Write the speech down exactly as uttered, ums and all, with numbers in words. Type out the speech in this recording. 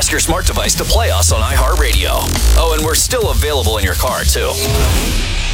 Ask your smart device to play us on iHeartRadio. Oh, and we're still available in your car, too.